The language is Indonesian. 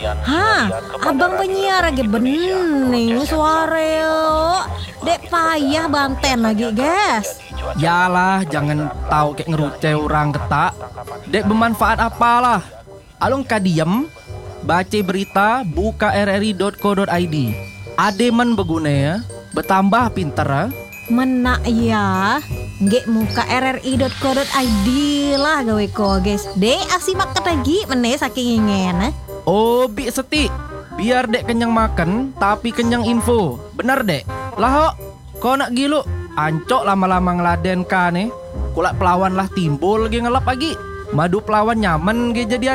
Ha, abang penyiar lagi bening suara yo. Dek payah Banten lagi, guys. Yalah, jangan tahu kayak ngerucai orang ketak. Dek bermanfaat apalah. Alung kadiem, baca berita, buka rri.co.id. Ademan beguna ya, bertambah pinter ya. Menak ya. Nggak muka rri.co.id lah gawe ko, guys. Dek asimak lagi meneh saking ingin. Oh, Bi Seti, biar dek kenyang makan, tapi kenyang info. Benar dek? Lah kok nak gilu? Ancok lama-lama ngeladen ka nih. Kulak pelawan lah timbul lagi ngelap lagi. Madu pelawan nyaman ge jadi